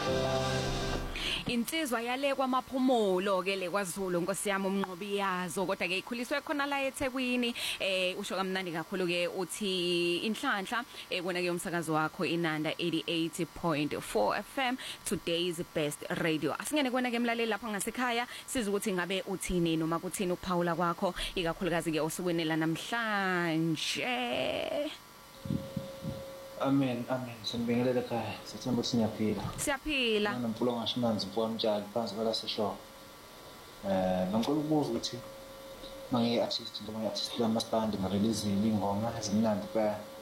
Insizwa yale kwamaphumulo ke le kwaZulu Nkosi yami umnqobi yazo kodwa ke ikhuliswe khona la eThekwini usho kamnandi kakhulu ke uthi inhlanhla kona ke umsakazo wakho iNanda 88.4 FM today's best radio asingene kona ke emlaleli lapha ngasekhaya siza ukuthi ngabe uthini noma kuthini ukuphawula kwakho ikakhulukazi ke osukwini la namhlanje. Amen sembingelele ekhaya sithemba ukuthi siyaphila nompulo ngashimanzi mfowamtshali phansi kwala seshow ngicela ukubuza ukuthi mangi artist noma artist lama stand ngarelease ingoma ezimnandi phela